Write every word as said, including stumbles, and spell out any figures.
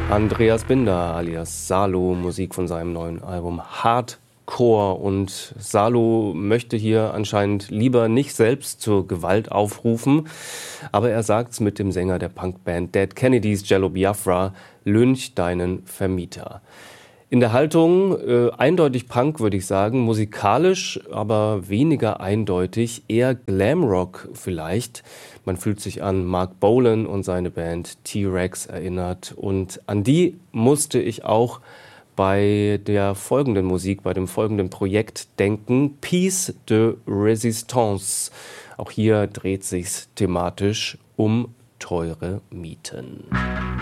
Andreas Binder alias Salo, Musik von seinem neuen Album Hardcore. Und Salo möchte hier anscheinend lieber nicht selbst zur Gewalt aufrufen, aber er sagt's mit dem Sänger der Punkband Dead Kennedys, Jello Biafra: Lynch deinen Vermieter. In der Haltung äh, eindeutig Punk, würde ich sagen, musikalisch aber weniger eindeutig, eher Glamrock vielleicht. Man fühlt sich an Mark Bolan und seine Band T-Rex erinnert, und an die musste ich auch bei der folgenden Musik, bei dem folgenden Projekt denken: Piece de Résistance. Auch hier dreht sich's thematisch um teure Mieten.